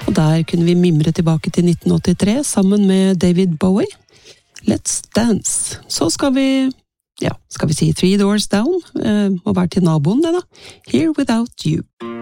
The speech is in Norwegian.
Og der kunne vi mimre tilbake til 1983 sammen med David Bowie. Let's Dance. Så skal vi si Three Doors Down, må være til naboen det da. Here Without You.